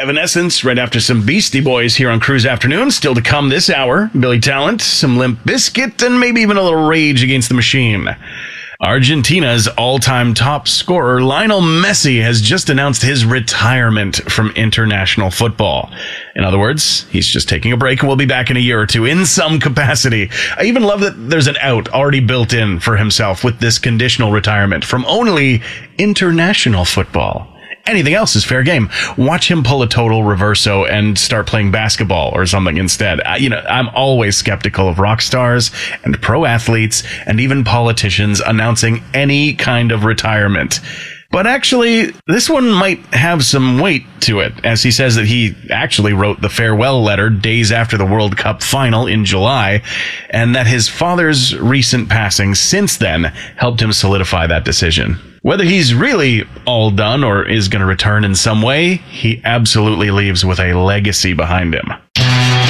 Evanescence right after some Beastie Boys here on Cruise Afternoon. Still to come this hour, Billy Talent, some Limp Bizkit, and maybe even a little Rage Against the Machine. Argentina's all-time top scorer, Lionel Messi, has just announced his retirement from international football. In other words, he's just taking a break and will be back in a year or two in some capacity. I even love that there's an out already built in for himself with this conditional retirement from only international football. Anything else is fair game. Watch him pull a total reverso and start playing basketball or something instead. I'm always skeptical of rock stars and pro athletes and even politicians announcing any kind of retirement. But actually, this one might have some weight to it, as he says that he actually wrote the farewell letter days after the World Cup final in July, and that his father's recent passing since then helped him solidify that decision. Whether he's really all done or is going to return in some way, he absolutely leaves with a legacy behind him.